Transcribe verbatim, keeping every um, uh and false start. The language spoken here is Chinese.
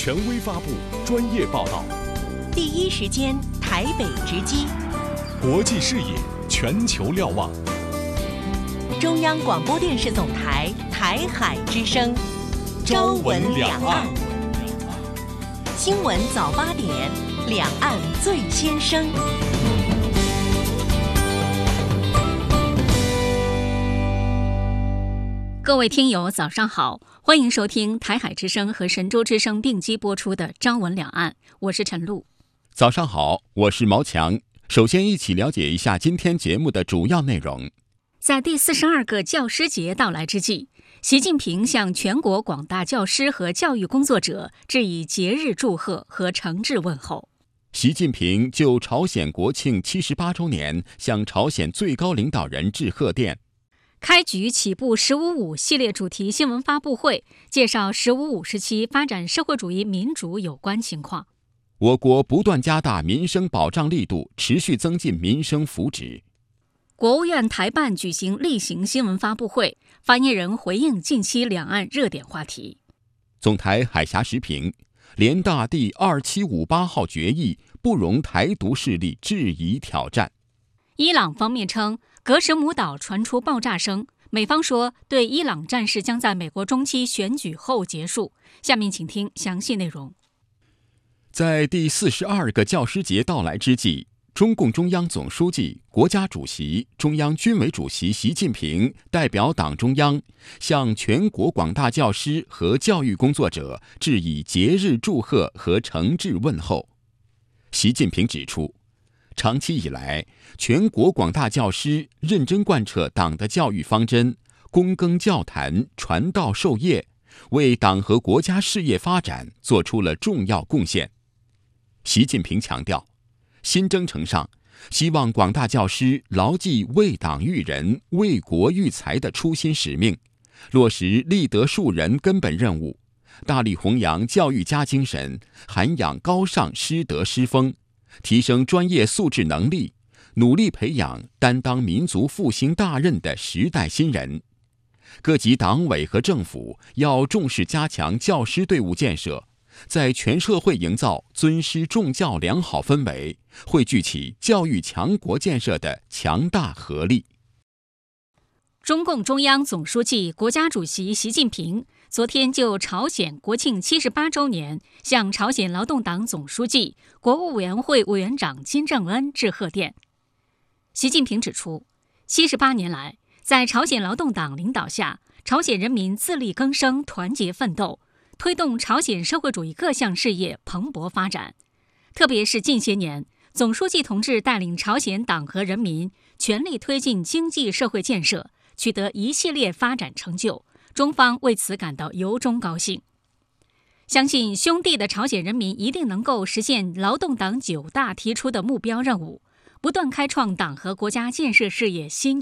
权威发布，专业报道， 第一时间台北直击， 国际视野，全球瞭望。 中央广播电视总台台海之声，朝闻两岸。新闻早八点，两岸最先声。 各位听友早上好，欢迎收听台海之声和神州之声并机播出的朝闻两岸，我是陈露。 早上好，我是毛强。首先一起了解一下今天节目的主要内容。 在第四十二个教师节到来之际，习近平向全国广大教师和教育工作者致以节日祝贺和诚挚问候。 习近平就朝鲜国庆七十八周年向朝鲜最高领导人致贺电。 开局起步“十五五”系列主题新闻发布会，介绍“十五五”时期发展社会主义民主有关情况。 我国不断加大民生保障力度，持续增进民生福祉。 国务院台办举行例行新闻发布会，发言人回应近期两岸热点话题。 总台海峡时评：联大第二七五八号决议不容台独势力质疑挑战。 伊朗方面称，格什姆岛传出爆炸声，美方说对伊朗战事将在美国中期选举后结束。下面请听详细内容。 在第四十二个教师节到来之际，中共中央总书记、国家主席、中央军委主席习近平代表党中央向全国广大教师和教育工作者致以节日祝贺和诚挚问候。习近平指出，长期以来，全国广大教师认真贯彻党的教育方针，躬耕教坛，传道授业，为党和国家事业发展做出了重要贡献。习近平强调，新征程上，希望广大教师牢记为党育人、为国育才的初心使命，落实立德树人根本任务，大力弘扬教育家精神，涵养高尚师德师风，提升专业素质能力，努力培养担当民族复兴大任的时代新人。各级党委和政府要重视加强教师队伍建设，在全社会营造尊师重教良好氛围，汇聚起教育强国建设的强大合力。 中共中央总书记、国家主席习近平昨天就朝鲜国庆七十八周年向朝鲜劳动党总书记、国务委员会委员长金正恩致贺电。习近平指出，七十八年来，在朝鲜劳动党领导下，朝鲜人民自力更生、团结奋斗，推动朝鲜社会主义各项事业蓬勃发展。特别是近些年，总书记同志带领朝鲜党和人民全力推进经济社会建设，取得一系列发展成就，中方为此感到由衷高兴。相信兄弟的朝鲜人民一定能够实现劳动党九大提出的目标任务，不断开创党和国家建设事业新